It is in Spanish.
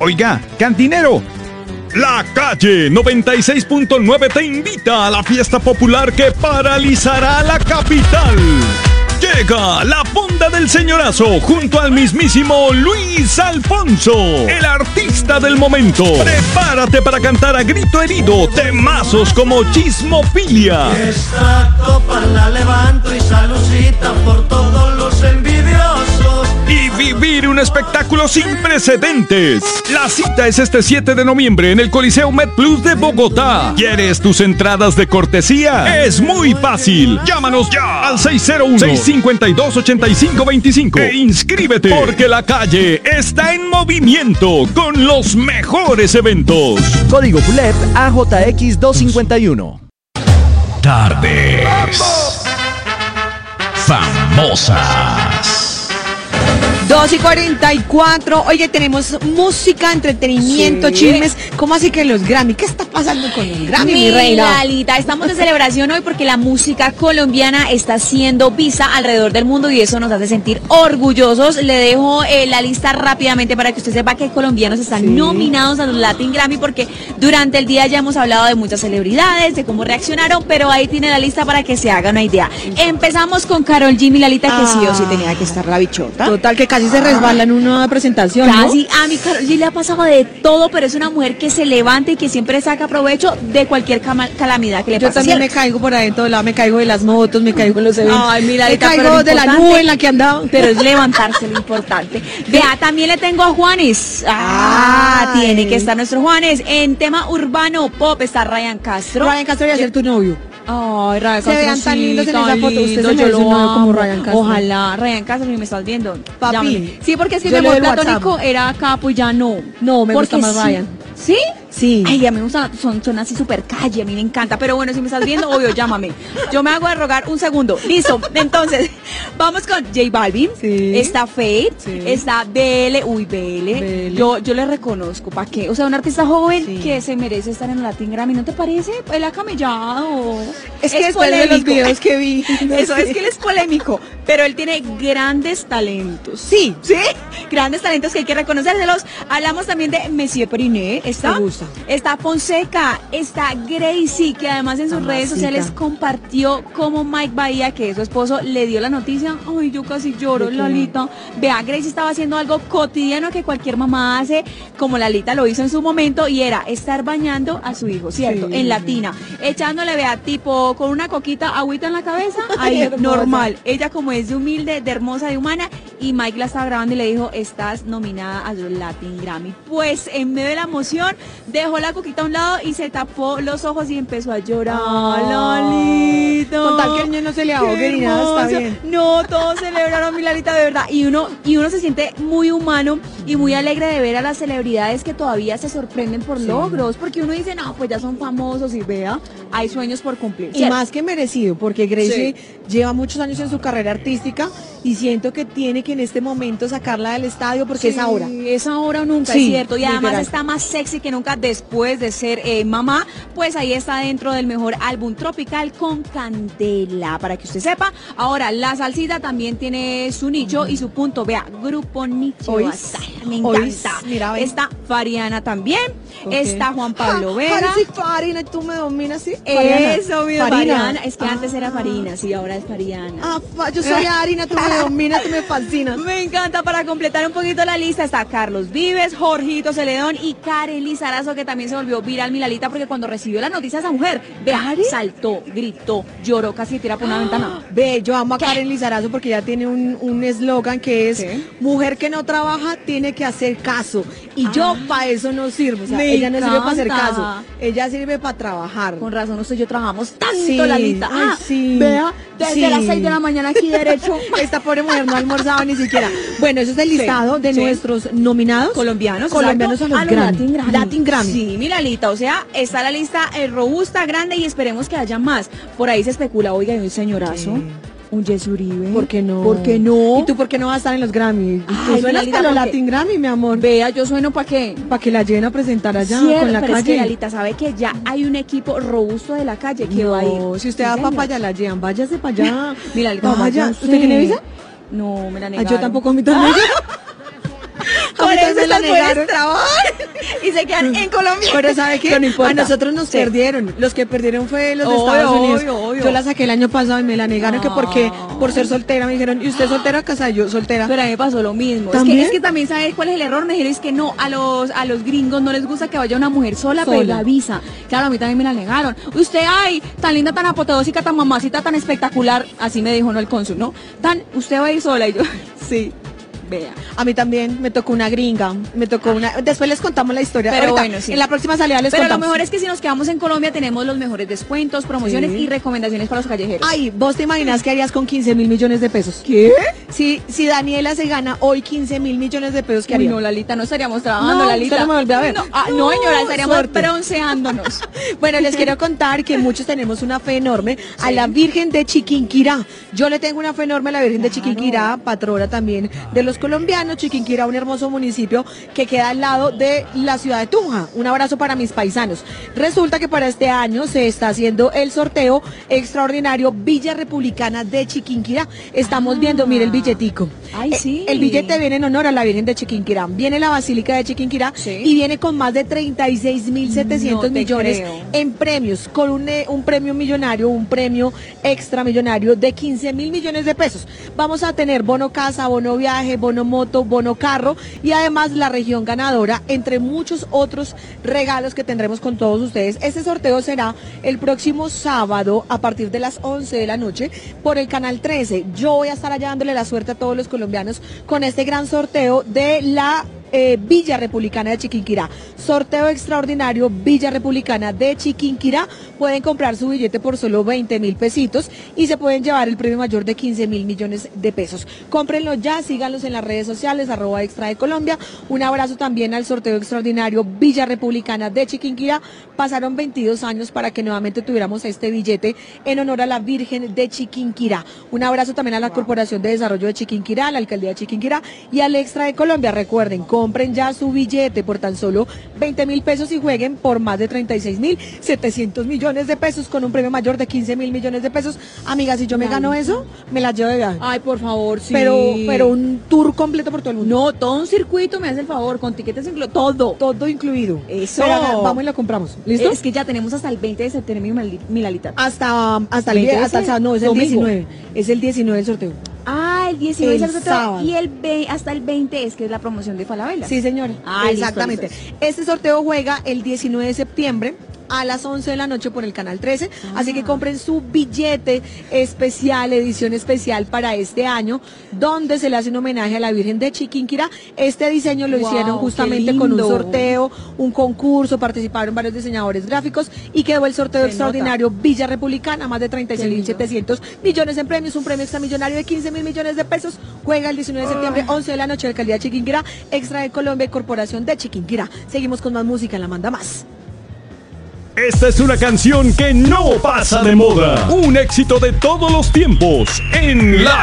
Oiga, cantinero. La Calle 96.9 te invita a la fiesta popular que paralizará la capital. Llega la Fonda del Señorazo junto al mismísimo Luis Alfonso, el artista del momento. Prepárate para cantar a grito herido temazos como Chismofilia. Esta copa la levanto y salucita por todos los envidiosos. Y vivir un espectáculo sin precedentes. La cita es este 7 de noviembre en el Coliseo MedPlus de Bogotá. ¿Quieres tus entradas de cortesía? Es muy fácil. Llámanos ya al 601-652-8525 e inscríbete, porque La Calle está en movimiento con los mejores eventos. Código PULEP AJX 251. Tardes famosas. 2:44. Oye, tenemos música, entretenimiento, chismes. ¿Cómo así que los Grammy? ¿Qué está pasando con los Grammy, mi reina? Lalita, estamos de celebración hoy porque la música colombiana está siendo vista alrededor del mundo y eso nos hace sentir orgullosos. Le dejo la lista rápidamente para que usted sepa que colombianos están nominados a los Latin Grammy, porque durante el día ya hemos hablado de muchas celebridades, de cómo reaccionaron, pero ahí tiene la lista para que se haga una idea. Empezamos con Karol G, mi Lalita, que sí o sí tenía que estar la bichota. Total, que casi se resbala en una presentación, casi, ¿no? a mi Karol G le ha pasado de todo, pero es una mujer que se levanta y que siempre saca provecho de cualquier calamidad que le pasa. Yo también me caigo por ahí en todo lado, me caigo de las motos, me caigo en los eventos. Ay, mira, me caigo de la nube en la que andaba. Pero es levantarse lo importante. Vea, también le tengo a Juanes. Tiene que estar nuestro Juanes. En tema urbano pop está Ryan Castro. Ryan Castro iba a ser tu novio. Ay, Ryan Castro, se vean tan lindos en esa foto. Usted lindo, se merece un novio como Ryan Castro. Ojalá, Ryan Castro, si me estás viendo, papi. Llámame. Sí, porque es que Yo mi le amor doy el platónico WhatsApp. era Capo y ya no. No, me gusta Porque más Ryan. ¿Sí? Sí. Ay, a mí me gustan, son así súper calle, a mí me encanta. Pero bueno, si me estás viendo, obvio, llámame. Yo me hago de rogar un segundo. Listo. Entonces, vamos con J Balvin. Sí. Está Fate. Sí. Está BL. Uy, BL. Yo le reconozco. ¿Para qué? O sea, un artista joven que se merece estar en el Latin Grammy. ¿No te parece? Él ha camellado. Es que después de los videos que vi. Eso es que él es polémico. Pero él tiene grandes talentos. Sí. ¿Sí? Grandes talentos que hay que reconocérselos. Hablamos también de Monsieur Periné. Me gusta. Está Fonseca, está Gracie, que además en sus redes sociales compartió cómo Mike Bahía, que es su esposo, le dio la noticia. Ay, yo casi lloro, Lalita. Vea, Gracie estaba haciendo algo cotidiano que cualquier mamá hace, como Lalita lo hizo en su momento, y era estar bañando a su hijo, ¿cierto? En latina, echándole, vea, tipo con una coquita, agüita en la cabeza, ahí, normal. Ella como es de humilde, de hermosa, de humana, y Mike la estaba grabando y le dijo, estás nominada a los Latin Grammy. Pues en medio de la emoción, dejó la coquita a un lado y se tapó los ojos y empezó a llorar. Lalita. Con tal que el niño no se le ahogue ni nada, está bien. No, todos celebraron, mi Lalita, de verdad. Y uno se siente muy humano y muy alegre de ver a las celebridades que todavía se sorprenden por logros, porque uno dice, no, pues ya son famosos y vea, hay sueños por cumplir. Y más que merecido, porque Gracie lleva muchos años en su carrera artística y siento que tiene que en este momento sacarla del estadio porque es ahora. Es ahora o nunca, es cierto. Y además está más sexy que nunca después de ser mamá, pues ahí está dentro del mejor álbum tropical con Candela, para que usted sepa. Ahora, la salsita también tiene su nicho y su punto. Vea, Grupo Nicho. Me encanta. Mira, está Fariana también. Está Juan Pablo Vega. Sí, Farina, tú me dominas, ¿sí? Eso, mi Farina. Fariana. Es que antes era Farina, sí, ahora es Fariana. Yo soy Harina, tú me dominas, tú me fascinas. Me encanta. Para completar un poquito la lista está Carlos Vives, Jorgito Celedón y Karen Lizarazo, que también se volvió viral, mi Lalita, porque cuando recibió la noticia esa mujer, vea, saltó, gritó, lloró, casi tira por una ventana. Ve, yo amo a Karen Lizarazo porque ella tiene un eslogan que es mujer que no trabaja tiene que hacer caso. Y yo para eso no sirvo. O sea, ella no sirve para hacer caso. Ella sirve para trabajar. Con razón, usted y yo trabajamos tanto, Lalita. Sí. Vea, desde las 6 de la mañana aquí derecho. Esta pobre mujer no ha almorzado ni siquiera. Bueno, eso es el listado de nuestros nominados colombianos a los Grammy. Latin Grammy. Sí, mi Lalita, o sea, está la lista robusta, grande y esperemos que haya más. Por ahí se especula, oiga, hay un señorazo. Un Jesse Uribe. ¿Por qué no? ¿Por qué no? ¿Y tú por qué no vas a estar en los Grammy? Ay, ¿Tú suenas para los Latin Grammy, mi amor? Vea, yo sueno ¿para qué? Para que la lleven a presentar allá con la pero calle. Es que, Lalita, sabe que ya hay un equipo robusto de la calle que va a ir. Si usted va para allá, la llevan, váyase para allá. Mira, Lalita, vaya. ¿Usted tiene visa? No, me la negaron. Yo tampoco, a mí también. Por eso me la negaron. Y se quedan en Colombia. Pero ¿sabe qué? No importa. A nosotros nos perdieron. Los que perdieron fue los de Estados Unidos. Yo la saqué el año pasado y me la negaron que porque por ser soltera me dijeron, ¿y usted soltera o casada? Yo soltera. Pero a mí me pasó lo mismo. Es que también ¿sabes cuál es el error? Me dijeron es que no, a los gringos no les gusta que vaya una mujer sola. Pero la visa. Claro, a mí también me la negaron. Usted, ay, tan linda, tan apoteósica, tan mamacita, tan espectacular. Así me dijo, no, el cónsul, ¿no? Usted va a ir sola. Y yo, sí. Vea. A mí también me tocó una gringa, después les contamos la historia. Pero ahorita, bueno, sí. En la próxima salida les contamos. Pero lo mejor es que si nos quedamos en Colombia tenemos los mejores descuentos, promociones y recomendaciones para los callejeros. Ay, ¿vos te imaginas qué harías con 15 mil millones de pesos? ¿Qué? Si Daniela se gana hoy 15 mil millones de pesos, ¿qué haría? No, Lalita, no estaríamos trabajando, Lalita. No me volví a ver. No, señora, estaríamos bronceándonos. Bueno, les quiero contar que muchos tenemos una fe enorme a la Virgen de Chiquinquirá. Yo le tengo una fe enorme a la Virgen de Chiquinquirá, patrona también de los colombianos. Chiquinquirá, un hermoso municipio que queda al lado de la ciudad de Tunja. Un abrazo para mis paisanos. Resulta que para este año se está haciendo el sorteo extraordinario Villa Republicana de Chiquinquirá. Estamos viendo, mire el billetico. Ay, sí. El billete viene en honor a la Virgen de Chiquinquirá. Viene la Basílica de Chiquinquirá y viene con más de 36.700 millones en premios, con un premio millonario, un premio extramillonario de 15.000 millones de pesos. Vamos a tener bono casa, bono viaje, bono moto, bono carro y además la región ganadora, entre muchos otros regalos que tendremos con todos ustedes. Este sorteo será el próximo sábado a partir de las 11 de la noche por el canal 13. Yo voy a estar allá dándole la suerte a todos los colombianos con este gran sorteo de la Villa Republicana de Chiquinquirá. Sorteo extraordinario Villa Republicana de Chiquinquirá. Pueden comprar su billete por solo 20.000 pesitos y se pueden llevar el premio mayor de 15.000 millones de pesos. Cómprenlo ya, síganlos en las redes sociales, @extra de Colombia. Un abrazo también al sorteo extraordinario Villa Republicana de Chiquinquirá. Pasaron 22 años para que nuevamente tuviéramos este billete en honor a la Virgen de Chiquinquirá. Un abrazo también a la Corporación de Desarrollo de Chiquinquirá, a la Alcaldía de Chiquinquirá y al Extra de Colombia. Recuerden, compren ya su billete por tan solo 20.000 pesos y jueguen por más de 36.700 millones de pesos con un premio mayor de 15.000 millones de pesos. Amiga, si yo me gano eso, me la llevo de viaje. Ay, por favor, sí. Pero un tour completo por todo el mundo. No, todo un circuito, me hace el favor, con tiquetes incluidos, todo incluido. Eso. Pero, vamos y lo compramos. ¿Listo? Es que ya tenemos hasta el 20 de septiembre, mi Lalita. Hasta el sábado, no, es el 19. Es el 19 el sorteo. Ah, el 19 es el sorteo sábado. y hasta el 20 es que es la promoción de Falabella. Sí, señora. Exactamente. Listo. Este sorteo juega el 19 de septiembre a las 11 de la noche por el canal 13, así que compren su billete especial, edición especial para este año, donde se le hace un homenaje a la Virgen de Chiquinquirá. Este diseño lo hicieron justamente con un sorteo, un concurso, participaron varios diseñadores gráficos y quedó el sorteo extraordinario Villa Republicana, más de 36.700 millones en premios, un premio extramillonario de 15.000 millones de pesos. Juega el 19 de septiembre, 11 de la noche, Alcaldía de Chiquinquirá, Extra de Colombia y Corporación de Chiquinquirá. Seguimos con más música en La Manda Más. Esta es una canción que no pasa de moda. Un éxito de todos los tiempos en La